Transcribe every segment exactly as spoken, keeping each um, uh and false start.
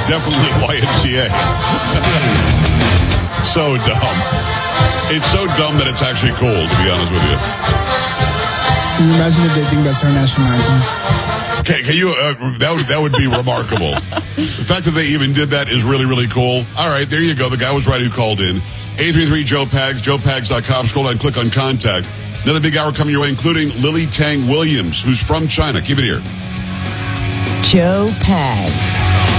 definitely Y M C A. So dumb. It's so dumb that it's actually cool, to be honest with you. Can you imagine if they think that's our national anthem? Okay, can you, uh, that, would, that would be remarkable. The fact that they even did that is really, really cool. All right, there you go. The guy was right who called in. eight three three Joe Pags, joe pags dot com. Scroll down, click on contact. Another big hour coming your way, including Lily Tang Williams, who's from China. Keep it here. Joe Pags.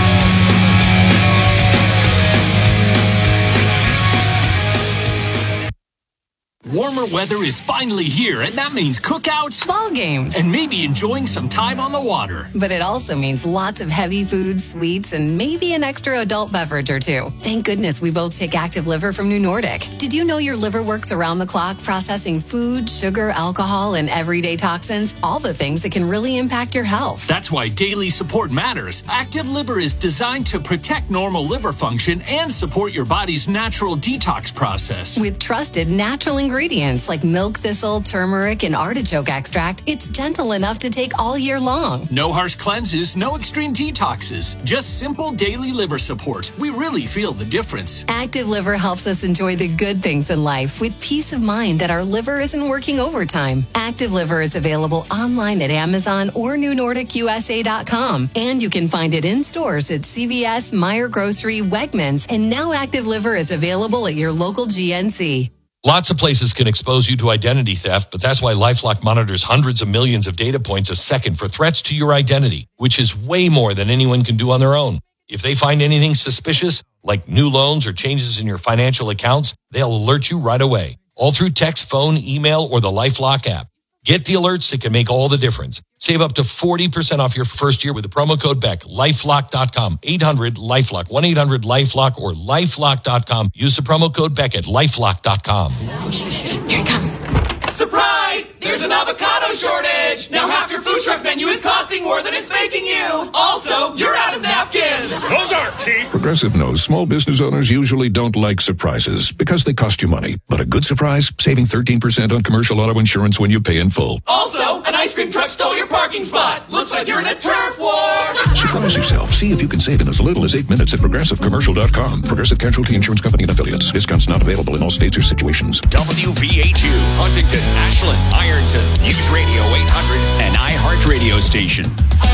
Warmer weather is finally here, and that means cookouts, ball games, and maybe enjoying some time on the water. But it also means lots of heavy food, sweets, and maybe an extra adult beverage or two. Thank goodness we both take Active Liver from New Nordic. Did you know your liver works around the clock processing food, sugar, alcohol, and everyday toxins? All the things that can really impact your health. That's why daily support matters. Active Liver is designed to protect normal liver function and support your body's natural detox process. With trusted natural ingredients like milk thistle, turmeric, and artichoke extract, it's gentle enough to take all year long. No harsh cleanses, no extreme detoxes, just simple daily liver support. We really feel the difference. Active Liver helps us enjoy the good things in life with peace of mind that our liver isn't working overtime. Active Liver is available online at Amazon or new nordic u s a dot com, and you can find it in stores at C V S, Meijer Grocery, Wegmans, and now Active Liver is available at your local G N C. Lots of places can expose you to identity theft, but that's why LifeLock monitors hundreds of millions of data points a second for threats to your identity, which is way more than anyone can do on their own. If they find anything suspicious, like new loans or changes in your financial accounts, they'll alert you right away, all through text, phone, email, or the LifeLock app. Get the alerts that can make all the difference. Save up to forty percent off your first year with the promo code Beck. lifelock dot com. eight hundred LifeLock. one eight hundred LifeLock or lifelock dot com. Use the promo code Beck at lifelock dot com. Here it comes. Surprise! There's an avocado shortage! Now half your food truck menu is costing more than it's making you! Also, you're out of napkins! Those aren't cheap! Progressive knows small business owners usually don't like surprises because they cost you money. But a good surprise, saving thirteen percent on commercial auto insurance when you pay in full. Also, an ice cream truck stole your parking spot! Looks like you're in a turf war! Surprise yourself. See if you can save in as little as eight minutes at progressive commercial dot com. Progressive Casualty Insurance Company and Affiliates. Discounts not available in all states or situations. W V H U, Huntington, Ashland, Ironton, News Radio eight hundred, and iHeart Radio Station.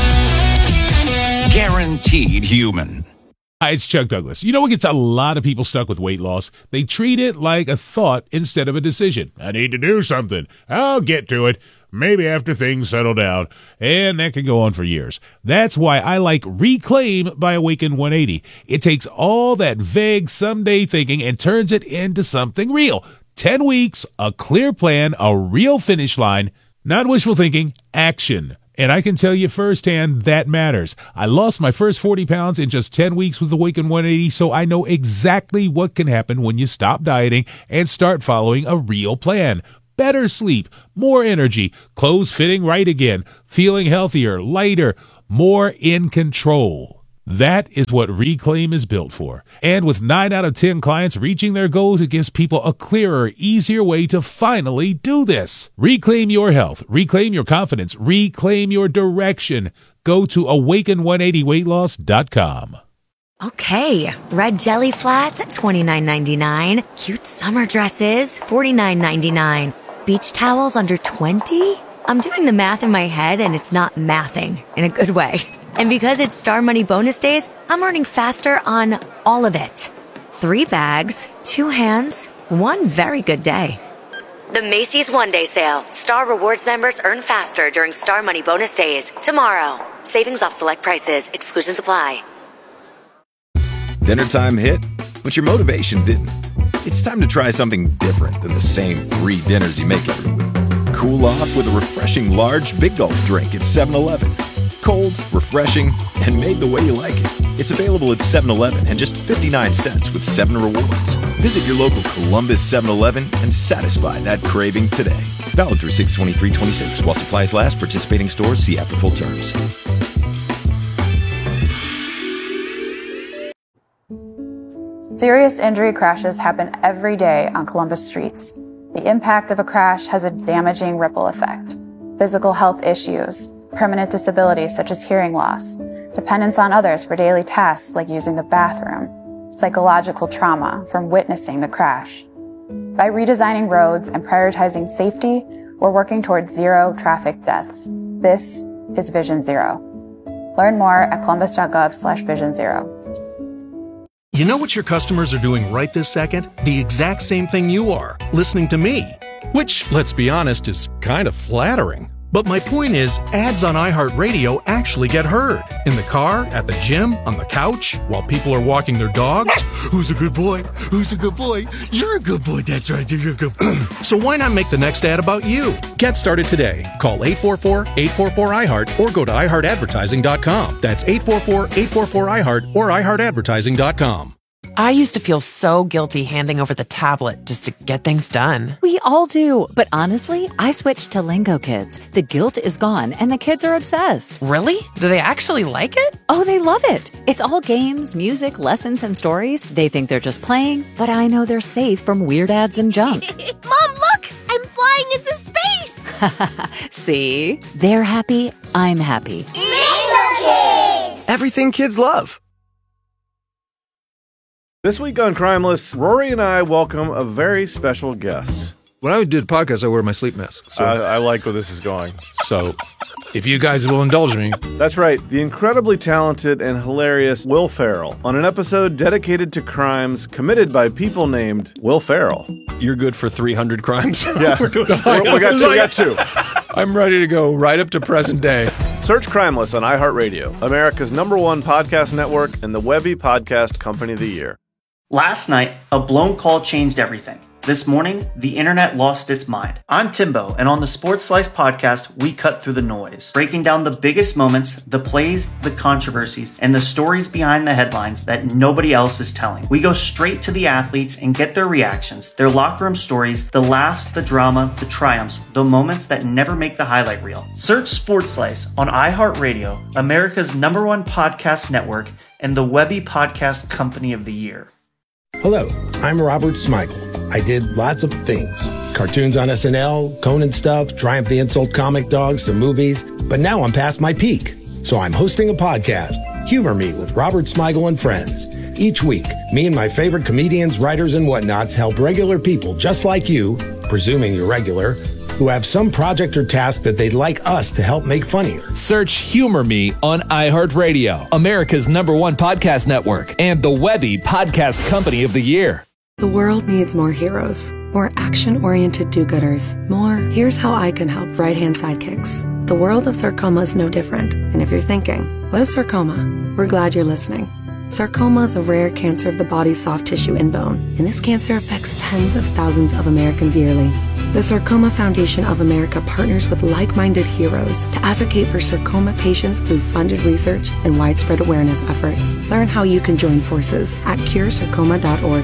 Guaranteed human. Hi, it's Chuck Douglas. You know what gets a lot of people stuck with weight loss? They treat it like a thought instead of a decision. I need to do something. I'll get to it. Maybe after things settle down. And that can go on for years. That's why I like Reclaim by Awaken one eighty. It takes all that vague someday thinking and turns it into something real. Ten weeks, a clear plan, a real finish line, not wishful thinking, action. And I can tell you firsthand that matters. I lost my first forty pounds in just ten weeks with Awaken one eighty, so I know exactly what can happen when you stop dieting and start following a real plan. Better sleep, more energy, clothes fitting right again, feeling healthier, lighter, more in control. That is what Reclaim is built for. And with nine out of ten clients reaching their goals, it gives people a clearer, easier way to finally do this. Reclaim your health. Reclaim your confidence. Reclaim your direction. Go to awaken one eighty weight loss dot com. Okay, red jelly flats at twenty-nine ninety-nine. Cute summer dresses, forty-nine ninety-nine. Beach towels under twenty? I'm doing the math in my head and it's not mathing in a good way. And because it's Star Money bonus days, I'm earning faster on all of it. Three bags, two hands, one very good day. The Macy's One Day Sale. Star Rewards members earn faster during Star Money bonus days. Tomorrow. Savings off select prices. Exclusions apply. Dinner time hit, but your motivation didn't. It's time to try something different than the same three dinners you make every week. Cool off with a refreshing large Big Gulp drink at seven eleven. Cold, refreshing, and made the way you like it. It's available at seven eleven and just fifty-nine cents with seven rewards. Visit your local Columbus seven eleven and satisfy that craving today. Valid through six twenty-three twenty-six. While supplies last, participating stores see app for full terms. Serious injury crashes happen every day on Columbus streets. The impact of a crash has a damaging ripple effect. Physical health issues, permanent disabilities such as hearing loss, dependence on others for daily tasks like using the bathroom, psychological trauma from witnessing the crash. By redesigning roads and prioritizing safety, we're working towards zero traffic deaths. This is Vision Zero. Learn more at columbus.gov slash vision zero. You know what your customers are doing right this second? The exact same thing you are, listening to me. Which, let's be honest, is kind of flattering. But my point is, ads on iHeartRadio actually get heard. In the car, at the gym, on the couch, while people are walking their dogs. Who's a good boy? Who's a good boy? You're a good boy. That's right. You're a good boy. So why not make the next ad about you? Get started today. Call eight four four, eight four four, I heart or go to i heart advertising dot com. That's eight four four, eight four four, I heart or i heart advertising dot com. I used to feel so guilty handing over the tablet just to get things done. We all do. But honestly, I switched to Lingo Kids. The guilt is gone and the kids are obsessed. Really? Do they actually like it? Oh, they love it. It's all games, music, lessons, and stories. They think they're just playing, but I know they're safe from weird ads and junk. Mom, look! I'm flying into space! See? They're happy. I'm happy. Lingo Kids! Everything kids love. This week on Crimeless, Rory and I welcome a very special guest. When I do the podcast, I wear my sleep mask. So. I, I like where this is going. So, if you guys will indulge me. That's right, the incredibly talented and hilarious Will Ferrell on an episode dedicated to crimes committed by people named Will Ferrell. You're good for three hundred crimes? Yeah, we got two, we got two. I'm ready to go right up to present day. Search Crimeless on iHeartRadio, America's number one podcast network and the Webby Podcast Company of the Year. Last night, a blown call changed everything. This morning, the internet lost its mind. I'm Timbo, and on the Sports Slice podcast, we cut through the noise, breaking down the biggest moments, the plays, the controversies, and the stories behind the headlines that nobody else is telling. We go straight to the athletes and get their reactions, their locker room stories, the laughs, the drama, the triumphs, the moments that never make the highlight reel. Search Sports Slice on iHeartRadio, America's number one podcast network, and the Webby Podcast Company of the Year. Hello, I'm Robert Smigel. I did lots of things. Cartoons on S N L, Conan stuff, Triumph the Insult comic dogs, some movies. But now I'm past my peak. So I'm hosting a podcast, Humor Me with Robert Smigel and Friends. Each week, me and my favorite comedians, writers, and whatnots help regular people just like you, presuming you're regular, who have some project or task that they'd like us to help make funnier. Search Humor Me on iHeartRadio, America's number one podcast network, and the Webby Podcast Company of the Year. The world needs more heroes, more action-oriented do-gooders, more here's how I can help right-hand sidekicks. The world of sarcoma is no different, and if you're thinking, what is sarcoma? We're glad you're listening. Sarcoma is a rare cancer of the body's soft tissue and bone, and this cancer affects tens of thousands of Americans yearly. The Sarcoma Foundation of America partners with like-minded heroes to advocate for sarcoma patients through funded research and widespread awareness efforts. Learn how you can join forces at cure sarcoma dot org.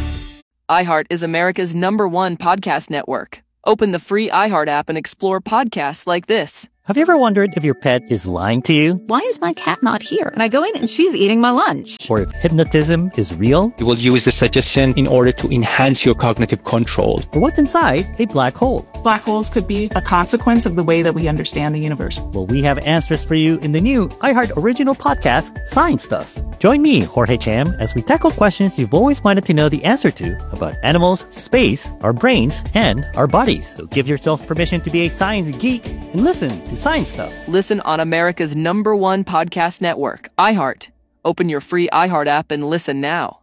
iHeart is America's number one podcast network. Open the free iHeart app and explore podcasts like this. Have you ever wondered if your pet is lying to you? Why is my cat not here? And I go in and she's eating my lunch. Or if hypnotism is real? You will use the suggestion in order to enhance your cognitive control. Or what's inside a black hole? Black holes could be a consequence of the way that we understand the universe. Well, we have answers for you in the new iHeart original podcast, Science Stuff. Join me, Jorge Cham, as we tackle questions you've always wanted to know the answer to about animals, space, our brains, and our bodies. So give yourself permission to be a science geek and listen to Science Stuff. Listen on America's number one podcast network, iHeart. Open your free iHeart app and listen now.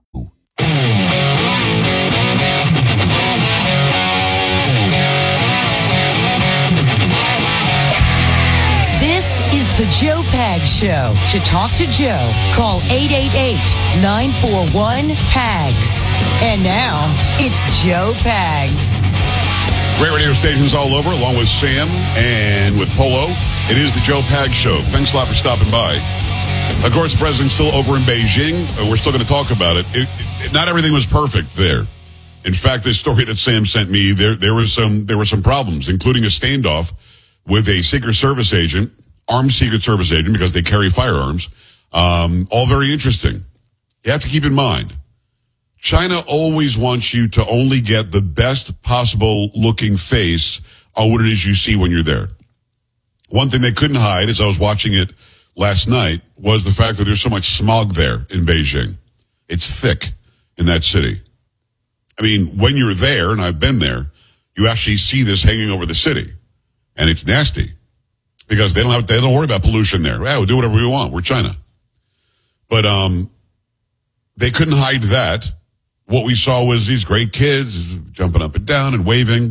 This is the Joe Pags Show. To talk to Joe, call eight eight eight, nine four one, P A G S. And now, it's Joe Pags. Great radio stations all over, along with Sam and with Polo. It is the Joe Pags Show. Thanks a lot for stopping by. Of course, the president's still over in Beijing. We're still going to talk about it. It, it. Not everything was perfect there. In fact, this story that Sam sent me, there there was some there were some problems, including a standoff with a Secret Service agent, armed Secret Service agent, because they carry firearms. Um, all very interesting. You have to keep in mind, China always wants you to only get the best possible looking face on what it is you see when you're there. One thing they couldn't hide, as I was watching it last night was the fact that there's so much smog there in Beijing. It's thick in that city. I mean, when you're there, and I've been there, you actually see this hanging over the city, and it's nasty because they don't have, they don't worry about pollution there. Yeah, we'll do whatever we want. We're China. But um, they couldn't hide that. What we saw was these great kids jumping up and down and waving.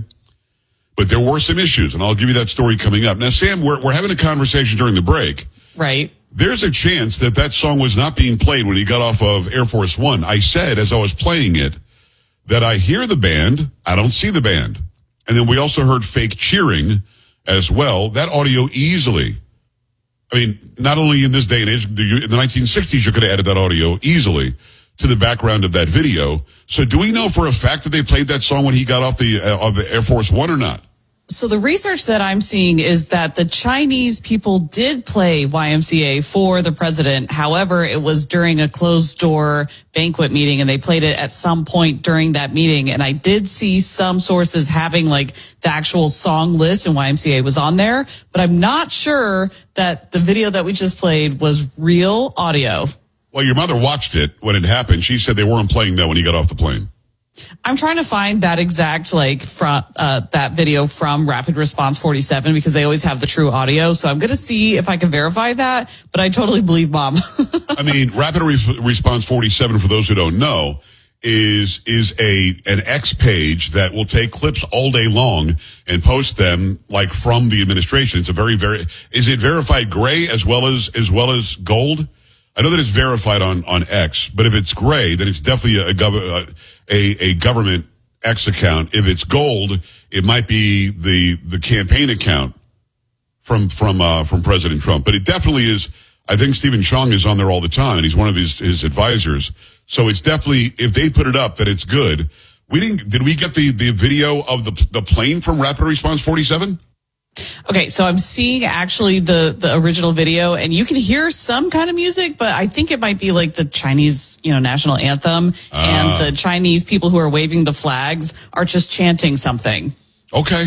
But there were some issues, and I'll give you that story coming up. Now, Sam, we're, we're having a conversation during the break. Right. There's a chance that that song was not being played when he got off of Air Force One. I said, as I was playing it, that I hear the band, I don't see the band. And then we also heard fake cheering as well. That audio easily, I mean, not only in this day and age, in the nineteen sixties, you could have added that audio easily to the background of that video. So do we know for a fact that they played that song when he got off the, uh, of the Air Force One or not? So the research that I'm seeing is that the Chinese people did play Y M C A for the president. However, it was during a closed door banquet meeting, and they played it at some point during that meeting. And I did see some sources having like the actual song list, and Y M C A was on there, but I'm not sure that the video that we just played was real audio. Well, your mother watched it when it happened. She said they weren't playing that when he got off the plane. I'm trying to find that exact, like, from, uh, that video from Rapid Response forty-seven, because they always have the true audio. So I'm going to see if I can verify that, but I totally believe Mom. I mean, Rapid Re- Response forty-seven, for those who don't know, is, is a, an X page that will take clips all day long and post them, like, from the administration. It's a very, very, is it verified gray as well as, as well as gold? I know that it's verified on, on X, but if it's gray, then it's definitely a, gov- a, a government X account. If it's gold, it might be the, the campaign account from, from, uh, from President Trump. But it definitely is, I think Stephen Chong is on there all the time, and he's one of his, his advisors. So it's definitely, if they put it up, then it's good. We didn't, did we get the, the video of the, the plane from Rapid Response forty-seven? Okay, so I'm seeing actually the, the original video, and you can hear some kind of music, but I think it might be like the Chinese, you know, national anthem, uh, and the Chinese people who are waving the flags are just chanting something. Okay.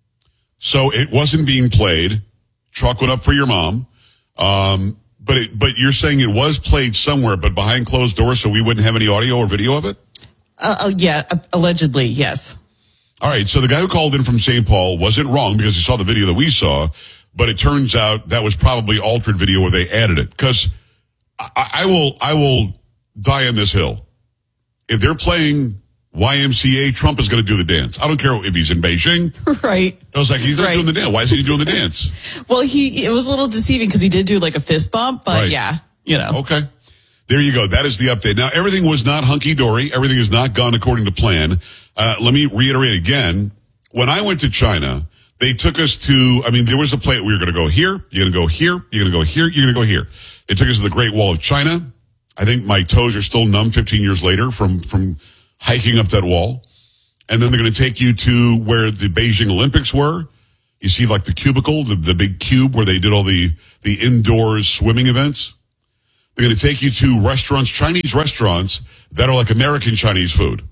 So it wasn't being played. Chalk went up for your mom. Um, but it, but you're saying it was played somewhere, but behind closed doors, so we wouldn't have any audio or video of it? Uh, uh, yeah, allegedly, yes. All right, so the guy who called in from Saint Paul wasn't wrong because he saw the video that we saw, but it turns out that was probably altered video where they added it. Because I, I will, I will die on this hill. If they're playing Y M C A, Trump is going to do the dance. I don't care if he's in Beijing. Right. I was like, he's not right. doing the dance. Why isn't he doing the dance? Well, he it was a little deceiving because he did do like a fist bump, but right. yeah, you know. Okay. There you go. That is the update. Now, everything was not hunky-dory. Everything has not gone according to plan. Uh, let me reiterate again. When I went to China, they took us to, I mean, there was a place, we were going to go here, you're going to go here, you're going to go here, you're going to go here. They took us to the Great Wall of China. I think my toes are still numb fifteen years later from, from hiking up that wall. And then they're going to take you to where the Beijing Olympics were. You see like the cubicle, the, the big cube where they did all the, the indoors swimming events. They're going to take you to restaurants, Chinese restaurants that are like American Chinese food.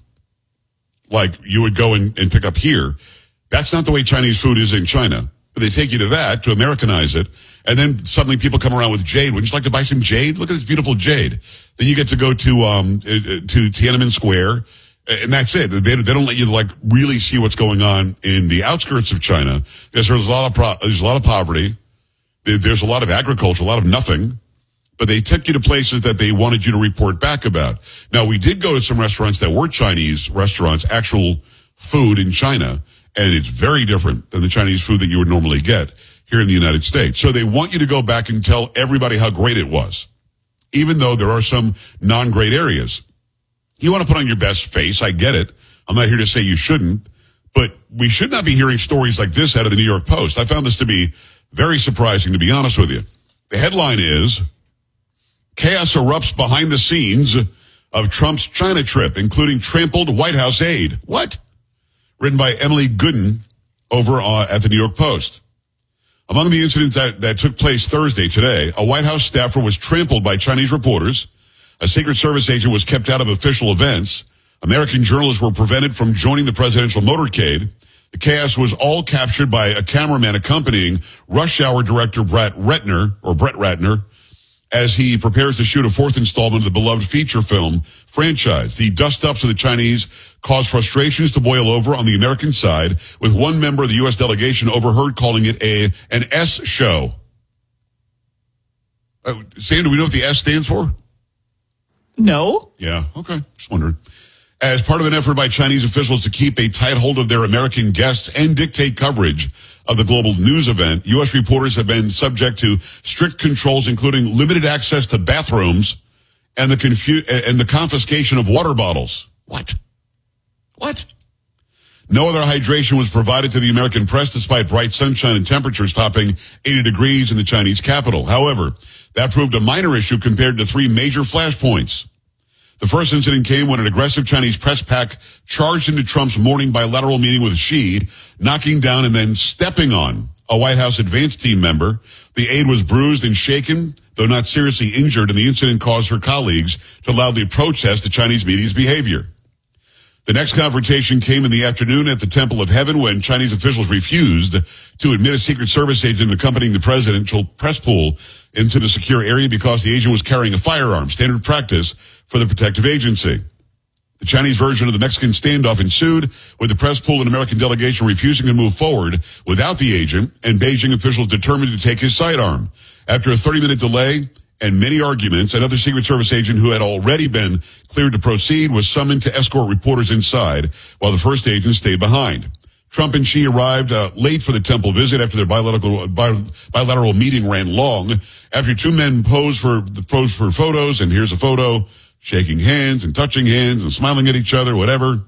Like you would go and, and pick up here. That's not the way Chinese food is in China. But they take you to that to Americanize it. And then suddenly people come around with jade. Would you like to buy some jade? Look at this beautiful jade. Then you get to go to, um, to Tiananmen Square. And that's it. They, they don't let you like really see what's going on in the outskirts of China because there's a lot of, pro- there's a lot of poverty. There's a lot of agriculture, a lot of nothing. But they took you to places that they wanted you to report back about. Now, we did go to some restaurants that were Chinese restaurants, actual food in China, and it's very different than the Chinese food that you would normally get here in the United States. So they want you to go back and tell everybody how great it was, even though there are some non-great areas. You want to put on your best face, I get it. I'm not here to say you shouldn't, but we should not be hearing stories like this out of the New York Post. I found this to be very surprising, to be honest with you. The headline is, chaos erupts behind the scenes of Trump's China trip, including trampled White House aide. What? Written by Emily Gooden over uh, at the New York Post. Among the incidents that, that took place Thursday, today, a White House staffer was trampled by Chinese reporters. A Secret Service agent was kept out of official events. American journalists were prevented from joining the presidential motorcade. The chaos was all captured by a cameraman accompanying Rush Hour director Brett Ratner, or Brett Ratner, as he prepares to shoot a fourth installment of the beloved feature film franchise. The dust-ups of the Chinese caused frustrations to boil over on the American side, with one member of the U S delegation overheard calling it a an S show. Uh, Sam, do we know what the S stands for? No. Yeah, okay, just wondering. As part of an effort by Chinese officials to keep a tight hold of their American guests and dictate coverage of the global news event, U S reporters have been subject to strict controls, including limited access to bathrooms and the confu- and the confiscation of water bottles. What? What? No other hydration was provided to the American press despite bright sunshine and temperatures topping eighty degrees in the Chinese capital. However, that proved a minor issue compared to three major flashpoints. The first incident came when an aggressive Chinese press pack charged into Trump's morning bilateral meeting with Xi, knocking down and then stepping on a White House advance team member. The aide was bruised and shaken, though not seriously injured, and the incident caused her colleagues to loudly protest the Chinese media's behavior. The next confrontation came in the afternoon at the Temple of Heaven when Chinese officials refused to admit a Secret Service agent accompanying the presidential press pool into the secure area because the agent was carrying a firearm, standard practice for the protective agency. The Chinese version of the Mexican standoff ensued, with the press pool and American delegation refusing to move forward without the agent, and Beijing officials determined to take his sidearm. After a thirty-minute delay and many arguments, another Secret Service agent who had already been cleared to proceed was summoned to escort reporters inside, while the first agent stayed behind. Trump and Xi arrived uh, late for the temple visit after their bilateral, bi- bilateral meeting ran long. After two men posed for, posed for photos, and here's a photo, shaking hands and touching hands and smiling at each other, whatever.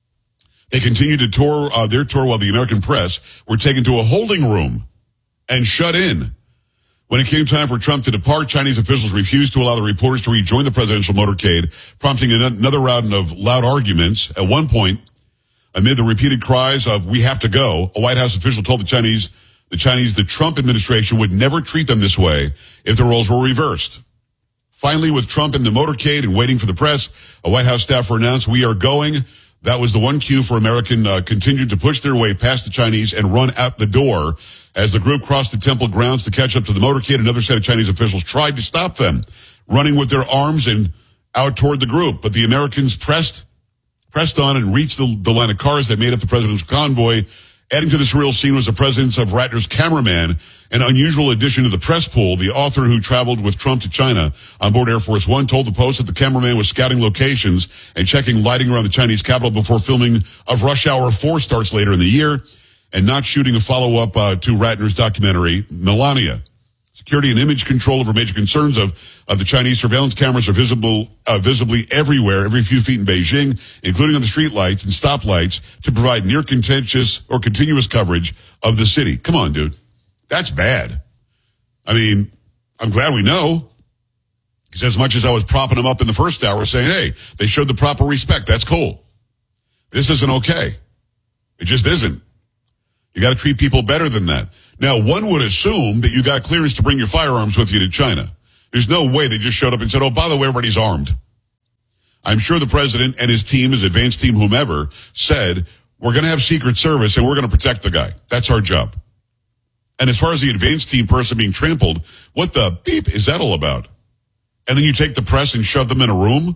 They continued to tour uh, their tour while the American press were taken to a holding room and shut in. When it came time for Trump to depart, Chinese officials refused to allow the reporters to rejoin the presidential motorcade, prompting another round of loud arguments. At one point, amid the repeated cries of "we have to go," a White House official told the Chinese, the Chinese, the Trump administration would never treat them this way if the roles were reversed. Finally, with Trump in the motorcade and waiting for the press, a White House staffer announced, "We are going." That was the one cue for American uh, contingent to push their way past the Chinese and run out the door. As the group crossed the temple grounds to catch up to the motorcade, another set of Chinese officials tried to stop them, running with their arms and out toward the group. But the Americans pressed pressed on and reached the, the line of cars that made up the presidential convoy. Adding to the surreal scene was the presence of Ratner's cameraman, an unusual addition to the press pool. The author who traveled with Trump to China on board Air Force One told the Post that the cameraman was scouting locations and checking lighting around the Chinese capital before filming of Rush Hour four starts later in the year, and not shooting a follow-up uh, to Ratner's documentary, Melania. Security and image control over major concerns of, of the Chinese surveillance cameras are visible, uh, visibly everywhere, every few feet in Beijing, including on the streetlights and stoplights, to provide near contentious or continuous coverage of the city. Come on, dude. That's bad. I mean, I'm glad we know. Because as much as I was propping them up in the first hour saying, hey, they showed the proper respect. That's cool. This isn't okay. It just isn't. You got to treat people better than that. Now, one would assume that you got clearance to bring your firearms with you to China. There's no way they just showed up and said, oh, by the way, everybody's armed. I'm sure the president and his team, his advance team, whomever, said, we're going to have Secret Service and we're going to protect the guy. That's our job. And as far as the advance team person being trampled, what the beep is that all about? And then you take the press and shove them in a room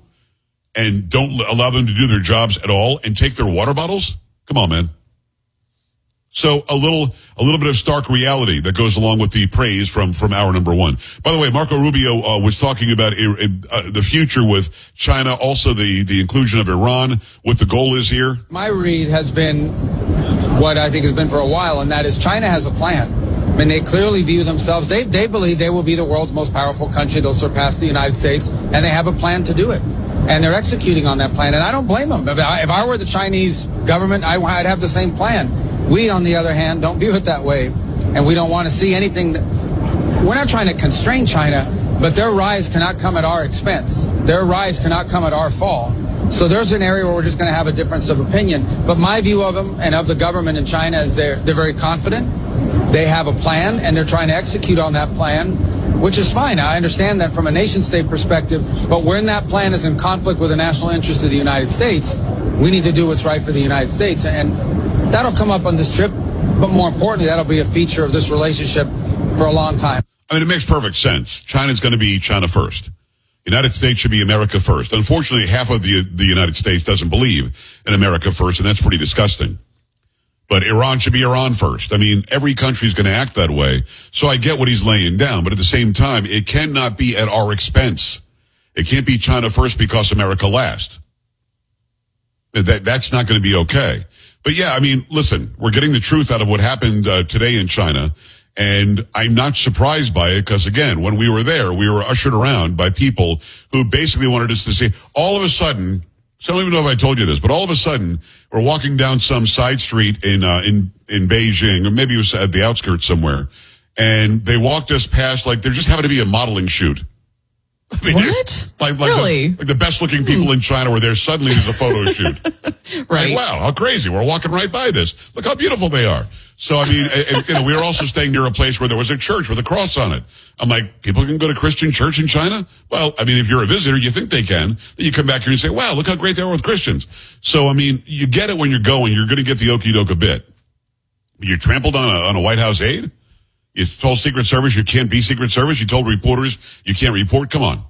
and don't allow them to do their jobs at all and take their water bottles? Come on, man. So a little, a little bit of stark reality that goes along with the praise from, from hour number one. By the way, Marco Rubio uh, was talking about uh, the future with China, also the, the inclusion of Iran, what the goal is here. My read has been what I think has been for a while, and that is China has a plan. I mean, they clearly view themselves, they, they believe they will be the world's most powerful country. They'll surpass the United States, and they have a plan to do it. And they're executing on that plan, and I don't blame them. If I, if I were the Chinese government, I, I'd have the same plan. We, on the other hand, don't view it that way, and we don't want to see anything. That, we're not trying to constrain China, but their rise cannot come at our expense. Their rise cannot come at our fall. So there's an area where we're just going to have a difference of opinion. But my view of them and of the government in China is they're, they're very confident. They have a plan, and they're trying to execute on that plan, which is fine. I understand that from a nation-state perspective, but when that plan is in conflict with the national interest of the United States, we need to do what's right for the United States. And that'll come up on this trip, but more importantly, that'll be a feature of this relationship for a long time. I mean, it makes perfect sense. China's going to be China first. United States should be America first. Unfortunately, half of the the United States doesn't believe in America first, and that's pretty disgusting. But Iran should be Iran first. I mean, every country is going to act that way. So I get what he's laying down, but at the same time, it cannot be at our expense. It can't be China first because America last. That that's not going to be okay. But yeah, I mean, listen, we're getting the truth out of what happened uh, today in China. And I'm not surprised by it because, again, when we were there, we were ushered around by people who basically wanted us to see. All of a sudden, so I don't even know if I told you this, but all of a sudden, we're walking down some side street in uh, in in Beijing, or maybe it was at the outskirts somewhere, and they walked us past like there just happened to be a modeling shoot. I mean, what? Like, like, really? the, like the best-looking people in China were there. Suddenly, there's a photo shoot. Right. Like, wow, how crazy. We're walking right by this. Look how beautiful they are. So, I mean, and, you know, we were also staying near a place where there was a church with a cross on it. I'm like, people can go to Christian church in China? Well, I mean, if you're a visitor, you think they can. Then you come back here and say, wow, look how great they are with Christians. So, I mean, you get it when you're going. You're going to get the okie doke a bit. You trampled on a, on a White House aide? You told Secret Service you can't be Secret Service? You told reporters you can't report? Come on.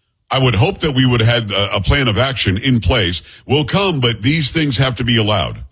I would hope that we would have a, a plan of action in place. Will come, but these things have to be allowed.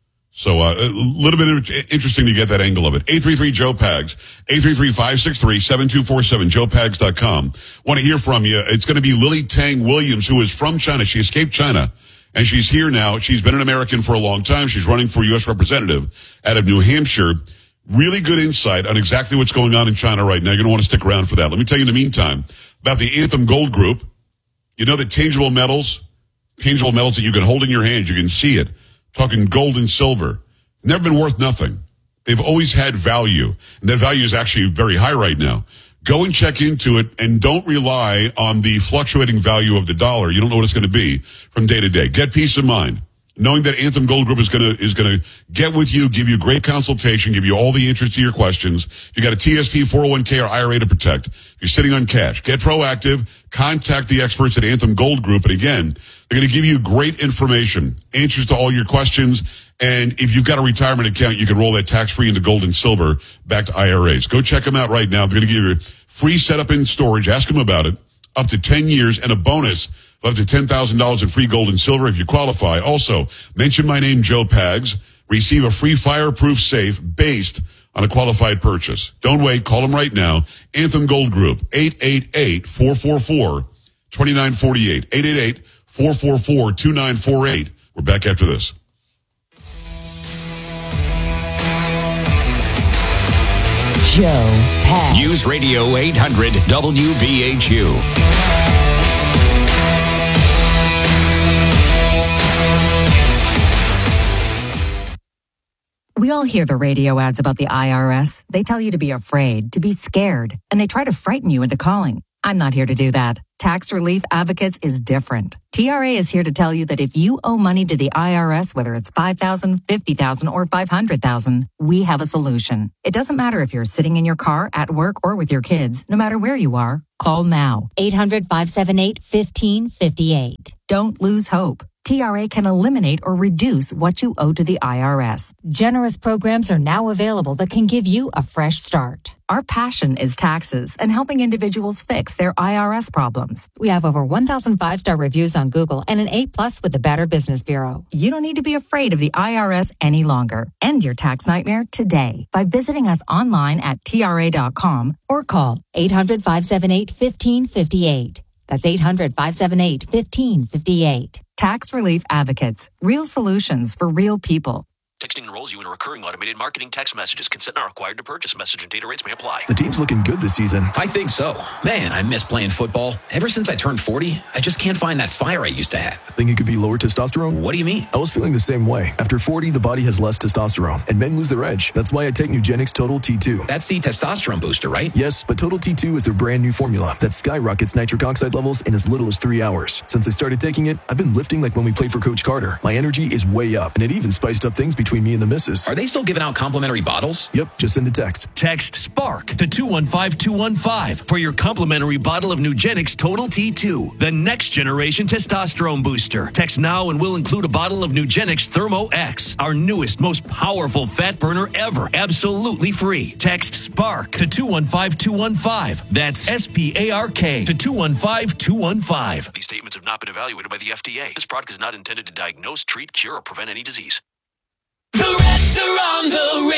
So uh, a little bit interesting to get that angle of it. eight three three Joe Pags, eight three three, five six three, seven two four seven, joe pags dot com. Want to hear from you. It's going to be Lily Tang Williams, who is from China. She escaped China, and she's here now. She's been an American for a long time. She's running for U S representative out of New Hampshire. Really good insight on exactly what's going on in China right now. You're going to want to stick around for that. Let me tell you in the meantime about the Anthem Gold Group. You know that tangible metals, tangible metals that you can hold in your hands, you can see it. Talking gold and silver, never been worth nothing. They've always had value, and that value is actually very high right now. Go and check into it, and don't rely on the fluctuating value of the dollar. You don't know what it's going to be from day to day. Get peace of mind, knowing that Anthem Gold Group is going to is going to get with you, give you great consultation, give you all the answers to your questions. You got a T S P, four oh one k, or I R A to protect. You're sitting on cash. Get proactive. Contact the experts at Anthem Gold Group, and again, they're going to give you great information, answers to all your questions, and if you've got a retirement account, you can roll that tax-free into gold and silver back to I R As. Go check them out right now. They're going to give you free setup and storage. Ask them about it. Up to ten years and a bonus of up to ten thousand dollars in free gold and silver if you qualify. Also, mention my name, Joe Pags. Receive a free fireproof safe based on a qualified purchase. Don't wait. Call them right now. Anthem Gold Group, eight eight eight, four four four, two nine four eight. eight eight eight, four four four, two nine four eight. We're back after this. Joe Pags. News Radio eight hundred W V H U. We all hear the radio ads about the I R S. They tell you to be afraid, to be scared, and they try to frighten you into calling. I'm not here to do that. Tax Relief Advocates is different. T R A is here to tell you that if you owe money to the I R S, whether it's five thousand dollars, fifty thousand dollars, or five hundred thousand dollars, we have a solution. It doesn't matter if you're sitting in your car, at work, or with your kids. No matter where you are, call now. eight hundred, five seven eight, one five five eight. Don't lose hope. T R A can eliminate or reduce what you owe to the I R S. Generous programs are now available that can give you a fresh start. Our passion is taxes and helping individuals fix their I R S problems. We have over one thousand five-star reviews on Google and an A plus with the Better Business Bureau. You don't need to be afraid of the I R S any longer. End your tax nightmare today by visiting us online at T R A dot com or call eight hundred, five seven eight, one five five eight. That's eight hundred, five seven eight, one five five eight. Tax Relief Advocates. Real solutions for real people. Texting enrolls you in a recurring automated marketing text messages. Consent not required to purchase. Message and data rates may apply. The team's looking good this season. I think so. Man, I miss playing football. Ever since I turned forty, I just can't find that fire I used to have. Think it could be lower testosterone? What do you mean? I was feeling the same way. After forty, the body has less testosterone, and men lose their edge. That's why I take Nugenix Total T two. That's the testosterone booster, right? Yes, but Total T two is their brand new formula that skyrockets nitric oxide levels in as little as three hours. Since I started taking it, I've been lifting like when we played for Coach Carter. My energy is way up, and it even spiced up things between between me and the missus. Are they still giving out complimentary bottles? Yep, just send a text. Text SPARK to two one five two one five for your complimentary bottle of Nugenix Total T two, the next generation testosterone booster. Text now and we'll include a bottle of Nugenix Thermo X, our newest, most powerful fat burner ever, absolutely free. Text SPARK to two one five two one five. That's S P A R K to two one five two one five. These statements have not been evaluated by the F D A. This product is not intended to diagnose, treat, cure, or prevent any disease. The Reds are on the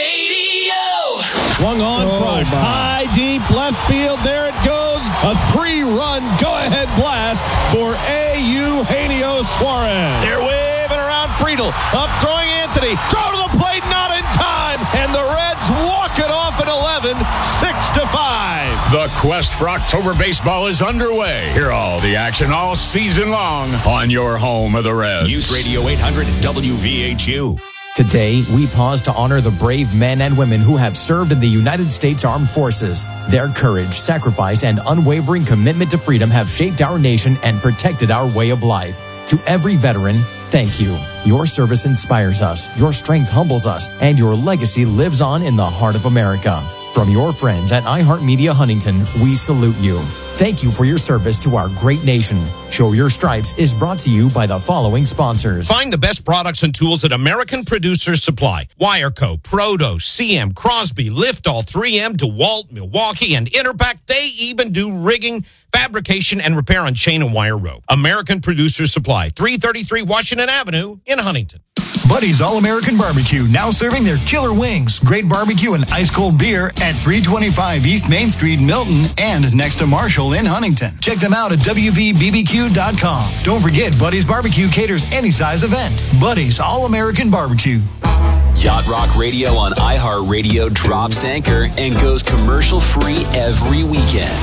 radio. Swung on, Oh, crushed. my. High, deep left field. There it goes. A three-run go-ahead blast for A. Eugenio Suarez. They're waving around Friedel. Up throwing Anthony. Throw to the plate, not in time. And the Reds walk it off at eleven, six to five. The quest for October baseball is underway. Hear all the action all season long on your home of the Reds. News Radio eight hundred W V H U. Today, we pause to honor the brave men and women who have served in the United States Armed Forces. Their courage, sacrifice, and unwavering commitment to freedom have shaped our nation and protected our way of life. To every veteran, thank you. Your service inspires us, your strength humbles us, and your legacy lives on in the heart of America. From your friends at iHeartMedia Huntington, we salute you. Thank you for your service to our great nation. Show Your Stripes is brought to you by the following sponsors. Find the best products and tools at American Producers Supply. Wireco, Proto, C M, Crosby, Liftall, three M, DeWalt, Milwaukee, and Interpack. They even do rigging, fabrication, and repair on chain and wire rope. American Producers Supply, three thirty-three Washington Avenue in Huntington. Buddy's All-American Barbecue, now serving their killer wings, great barbecue, and ice-cold beer at three twenty-five East Main Street, Milton, and next to Marshall in Huntington. Check them out at W V B B Q dot com. Don't forget, Buddy's Barbecue caters any size event. Buddy's All-American Barbecue. Yacht Rock Radio on iHeartRadio drops anchor and goes commercial-free every weekend.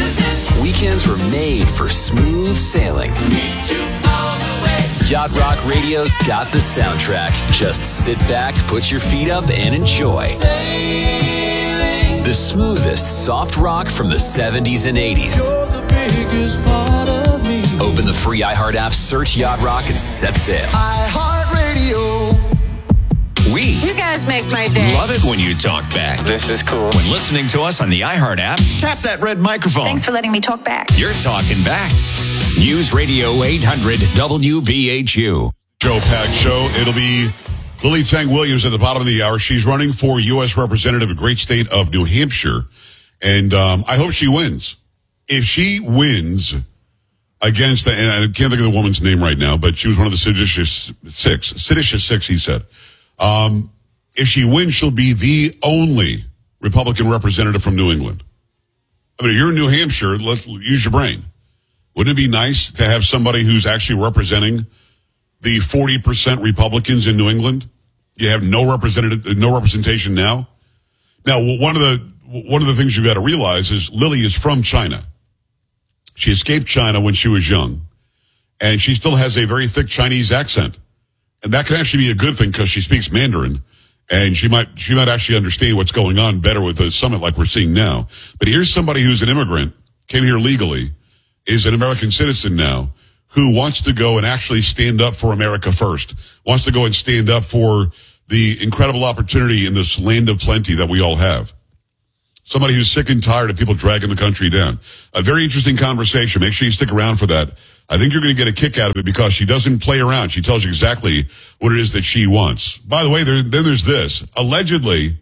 Weekends were made for smooth sailing. Yacht Rock Radio's got the soundtrack. Just sit back, put your feet up, and enjoy. The smoothest soft rock from the seventies and eighties. Open the free iHeart app, search Yacht Rock, and set sail. iHeartRadio. We You guys make my day. love it when you talk back. This is cool. When listening to us on the iHeart app, tap that red microphone. Thanks for letting me talk back. You're talking back. News Radio eight hundred W V H U. Joe Pack Show. It'll be Lily Tang Williams at the bottom of the hour. She's running for U S Representative of the great state of New Hampshire. And um, I hope she wins. If she wins against, the, and I can't think of the woman's name right now, but she was one of the seditious six. Seditious six, he said. Um, if she wins, she'll be the only Republican representative from New England. I mean, if you're in New Hampshire, let's use your brain. Wouldn't it be nice to have somebody who's actually representing the forty percent Republicans in New England? You have no representative, no representation now. Now, one of the one of the things you got to realize is Lily is from China. She escaped China when she was young, and she still has a very thick Chinese accent, and that can actually be a good thing because she speaks Mandarin, and she might she might actually understand what's going on better with a summit like we're seeing now. But here's somebody who's an immigrant, came here legally, is an American citizen now, who wants to go and actually stand up for America first, wants to go and stand up for the incredible opportunity in this land of plenty that we all have. Somebody who's sick and tired of people dragging the country down. A very interesting conversation. Make sure you stick around for that. I think you're going to get a kick out of it because she doesn't play around. She tells you exactly what it is that she wants. By the way, there, then there's this. Allegedly,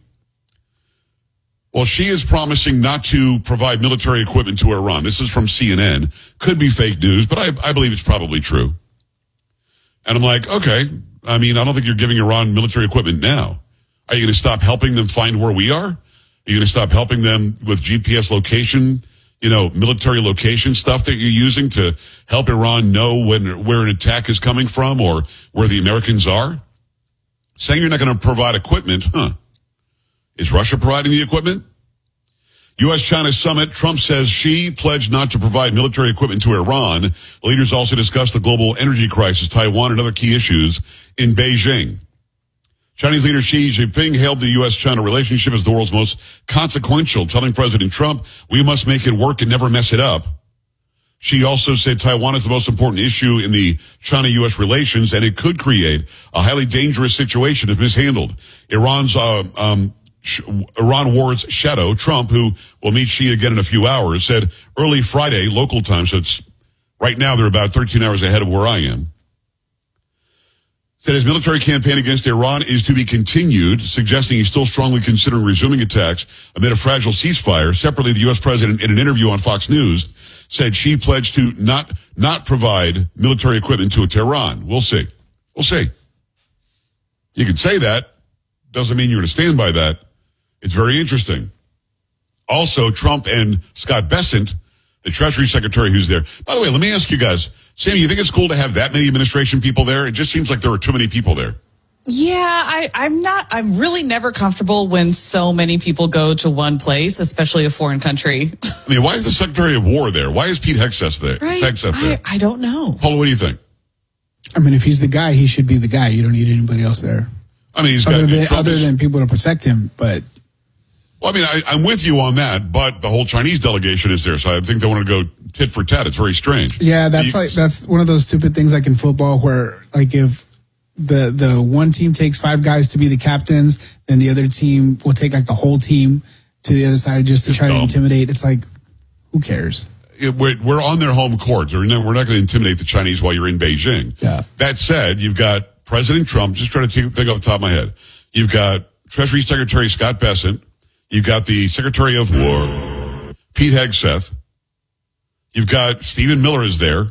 well, she is promising not to provide military equipment to Iran. This is from C N N. Could be fake news, but I, I believe it's probably true. And I'm like, okay. I mean, I don't think you're giving Iran military equipment now. Are you going to stop helping them find where we are? Are you going to stop helping them with G P S location, you know, military location stuff that you're using to help Iran know when where an attack is coming from or where the Americans are? Saying you're not going to provide equipment, huh? Is Russia providing the equipment? U S China summit, Trump says she pledged not to provide military equipment to Iran. The leaders also discussed the global energy crisis, Taiwan, and other key issues in Beijing. Chinese leader Xi Jinping hailed the U S China relationship as the world's most consequential, telling President Trump, we must make it work and never mess it up. She also said Taiwan is the most important issue in the China-U S relations, and it could create a highly dangerous situation if mishandled. Iran's uh, um, sh- Iran war's shadow, Trump, who will meet Xi again in a few hours, said early Friday local time, so it's right now they're about thirteen hours ahead of where I am, said his military campaign against Iran is to be continued, suggesting he's still strongly considering resuming attacks amid a fragile ceasefire. Separately, the U S president, in an interview on Fox News, said she pledged to not not provide military equipment to Tehran. We'll see. We'll see. You can say that. Doesn't mean you're going to stand by that. It's very interesting. Also, Trump and Scott Bessent, the Treasury Secretary who's there. By the way, let me ask you guys, Sam, you think it's cool to have that many administration people there? It just seems like there are too many people there. Yeah, I, I'm not, I'm really never comfortable when so many people go to one place, especially a foreign country. I mean, why is the Secretary of War there? Why is Pete Hegseth there? Right? Hegseth there? I, I don't know. Paula, what do you think? I mean, if he's the guy, he should be the guy. You don't need anybody else there. I mean, he's other got than, Trump other is, than people to protect him, but. Well, I mean, I, I'm with you on that, but the whole Chinese delegation is there, so I think they want to go tit for tat. It's very strange. Yeah, that's you, like, that's one of those stupid things like in football where, like, if the, the one team takes five guys to be the captains, then the other team will take, like, the whole team to the other side just to try dumb. to intimidate. It's like, who cares? We're, we're on their home court. We're not going to intimidate the Chinese while you're in Beijing. Yeah. That said, you've got President Trump, just trying to think off the top of my head. You've got Treasury Secretary Scott Bessent. You've got the Secretary of War, Pete Hegseth. You've got Stephen Miller is there.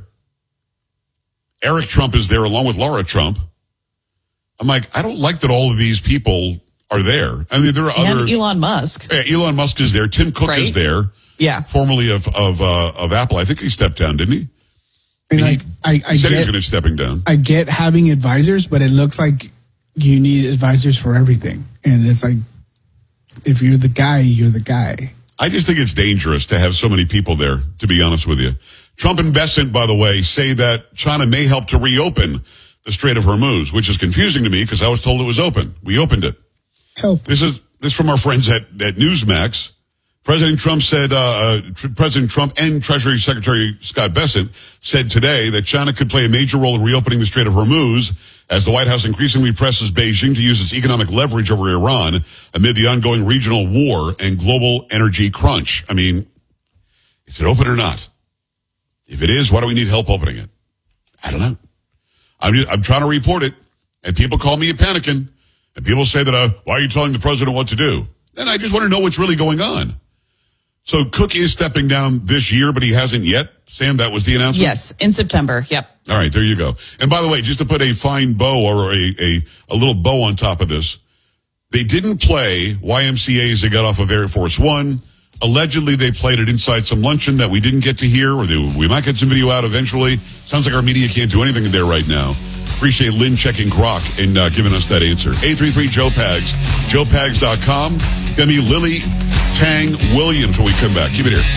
Eric Trump is there along with Laura Trump. I'm like, I don't like that all of these people are there. I mean, there are and other. Elon Musk. Yeah, Elon Musk is there. Tim Cook right? is there. Yeah. Formerly of of uh, of Apple. I think he stepped down, didn't he? I mean, like, I, I he said get, he was going to stepping down. I get having advisors, but it looks like you need advisors for everything. And it's like, if you're the guy, you're the guy. I just think it's dangerous to have so many people there, to be honest with you. Trump and Bessent, by the way, say that China may help to reopen the Strait of Hormuz, which is confusing to me because I was told it was open. We opened it. Help. This is this from our friends at, at Newsmax. President Trump said, uh, uh, Tr- President Trump and Treasury Secretary Scott Bessent said today that China could play a major role in reopening the Strait of Hormuz as the White House increasingly presses Beijing to use its economic leverage over Iran amid the ongoing regional war and global energy crunch. I mean, is it open or not? If it is, why do we need help opening it? I don't know. I'm, just, I'm trying to report it, and people call me a panicking, and people say that, uh, why are you telling the president what to do? And I just want to know what's really going on. So Cook is stepping down this year, but he hasn't yet. Sam, that was the announcement? Yes, in September. Yep. All right, there you go. And by the way, just to put a fine bow or a, a, a little bow on top of this, they didn't play Y M C A as they got off of Air Force One. Allegedly, they played it inside some luncheon that we didn't get to hear, or they, we might get some video out eventually. Sounds like our media can't do anything there right now. Appreciate Lynn checking Grok and uh, giving us that answer. eight three three Joe Pags, joe pags dot com. Gonna be Lily Tang Williams when we come back. Keep it here.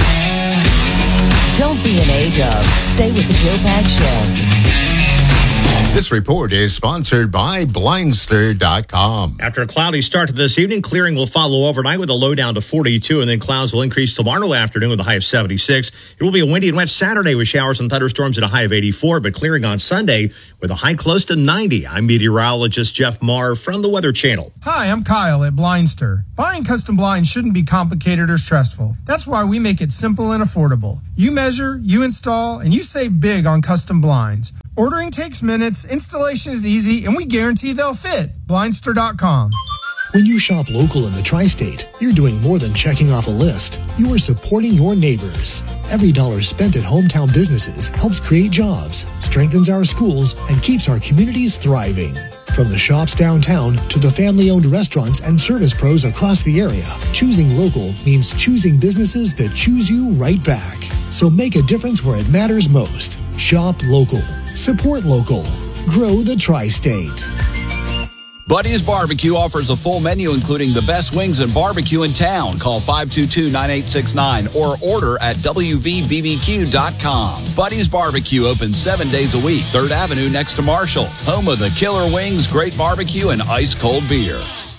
Don't be an A-dub. Stay with the Joe Pags Show. This report is sponsored by Blindster dot com. After a cloudy start to this evening, clearing will follow overnight with a low down to forty-two, and then clouds will increase tomorrow afternoon with a high of seventy-six. It will be a windy and wet Saturday with showers and thunderstorms at a high of eighty-four, but clearing on Sunday with a high close to ninety. I'm meteorologist Jeff Marr from the Weather Channel. Hi, I'm Kyle at Blindster. Buying custom blinds shouldn't be complicated or stressful. That's why we make it simple and affordable. You measure, you install, and you save big on custom blinds. Ordering takes minutes, installation is easy, and we guarantee they'll fit. Blindster dot com. When you shop local in the tri-state, you're doing more than checking off a list. You are supporting your neighbors. Every dollar spent at hometown businesses helps create jobs, strengthens our schools, and keeps our communities thriving. From the shops downtown to the family-owned restaurants and service pros across the area, choosing local means choosing businesses that choose you right back. So make a difference where it matters most. Shop local. Support local. Grow the tri-state. Buddy's Barbecue offers a full menu including the best wings and barbecue in town. Call five two two, nine eight six nine or order at W V B B Q dot com. Buddy's Barbecue opens seven days a week. third Avenue next to Marshall. Home of the killer wings, great barbecue, and ice-cold beer.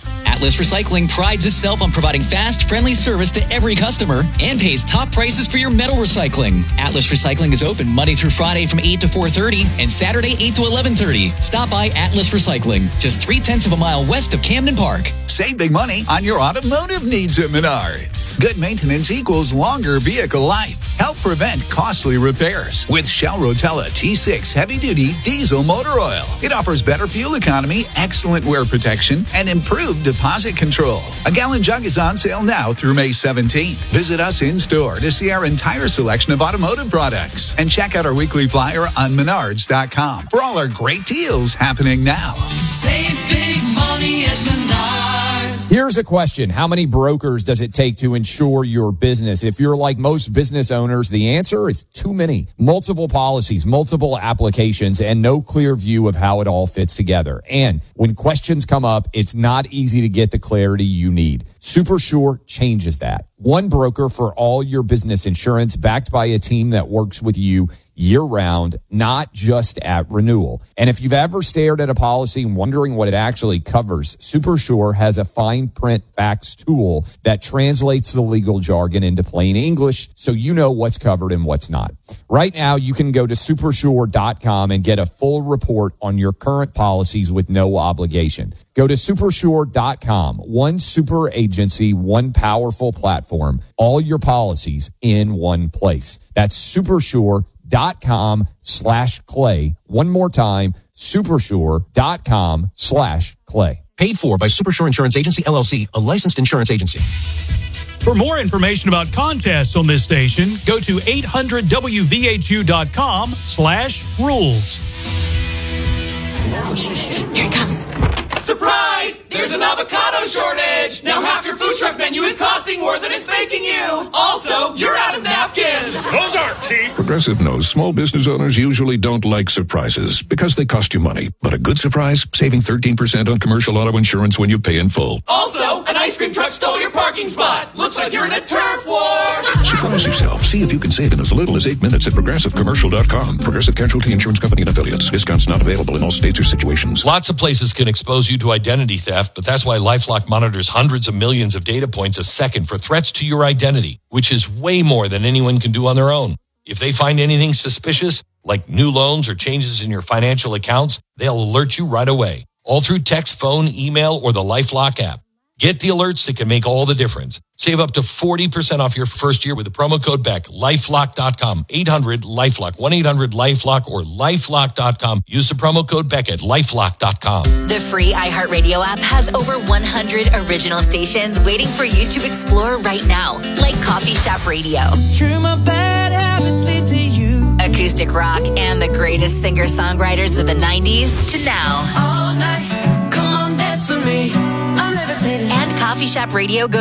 Atlas Recycling prides itself on providing fast, friendly service to every customer and pays top prices for your metal recycling. Atlas Recycling is open Monday through Friday from eight to four thirty and Saturday eight to eleven thirty. Stop by Atlas Recycling, just three-tenths of a mile west of Camden Park. Save big money on your automotive needs at Menards. Good maintenance equals longer vehicle life. Help prevent costly repairs with Shell Rotella T six heavy-duty diesel motor oil. It offers better fuel economy, excellent wear protection, and improved deposit control. A gallon jug is on sale now through May seventeenth. Visit us in-store to see our entire selection of automotive products and check out our weekly flyer on menards dot com for all our great deals happening now. Save big money at Menards. Here's a question. How many brokers does it take to insure your business? If you're like most business owners, the answer is too many. Multiple policies, multiple applications, and no clear view of how it all fits together. And when questions come up, it's not easy to get the clarity you need. SuperSure changes that. One broker for all your business insurance, backed by a team that works with you year-round, not just at renewal. And if you've ever stared at a policy and wondering what it actually covers, SuperSure has a fine print facts tool that translates the legal jargon into plain English so you know what's covered and what's not. Right now, you can go to supersure dot com and get a full report on your current policies with no obligation. Go to supersure dot com. One super agency, one powerful platform, all your policies in one place. That's supersure dot com slash clay. One more time, supersure dot com slash clay. Paid for by Supersure Insurance Agency, L L C, a licensed insurance agency. For more information about contests on this station, go to eight hundred W V H U dot com slash rules. Here it comes. Surprise! There's an avocado shortage! Now half your food truck menu is costing more than it's making you! Also, you're out of napkins! Those aren't cheap! Progressive knows small business owners usually don't like surprises because they cost you money. But a good surprise? Saving thirteen percent on commercial auto insurance when you pay in full. Also, an ice cream truck stole your parking spot! Looks like you're in a turf war! Surprise yourself. See if you can save in as little as eight minutes at progressive commercial dot com. Progressive Casualty Insurance Company and Affiliates. Discounts not available in all states or situations. Lots of places can expose you to identity theft, but that's why LifeLock monitors hundreds of millions of data points a second for threats to your identity, which is way more than anyone can do on their own. If they find anything suspicious, like new loans or changes in your financial accounts, they'll alert you right away, all through text, phone, email, or the LifeLock app. Get the alerts that can make all the difference. Save up to forty percent off your first year with the promo code Beck. lifelock dot com, eight hundred LifeLock, one eight hundred LifeLock, or lifelock dot com. Use the promo code Beck at lifelock dot com. The free iHeartRadio app has over one hundred original stations waiting for you to explore right now, like Coffee Shop Radio. It's true, my bad habits lead to you. Acoustic rock and the greatest singer-songwriters of the nineties to now. All night, come on, dance with me. I'm levitating. And Coffee Shop Radio goes